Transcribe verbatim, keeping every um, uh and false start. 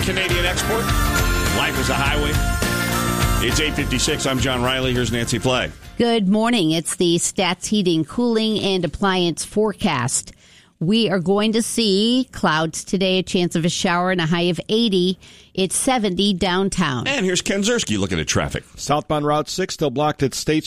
Canadian export. Life is a highway. It's eight fifty-six. I'm John Riley. Here's Nancy Flagg. Good morning. It's the Stats Heating, Cooling, and Appliance forecast. We are going to see clouds today, a chance of a shower, and a high of eighty. It's seventy downtown. And here's Ken Zerski looking at traffic. Southbound Route six still blocked at State